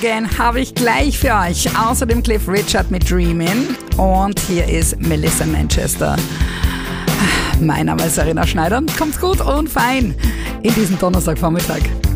Again habe ich gleich für euch. Außerdem Cliff Richard mit Dreamin'. Und hier ist Melissa Manchester. Mein Name ist Serena Schneider. Kommt's gut und fein in diesem Donnerstagvormittag.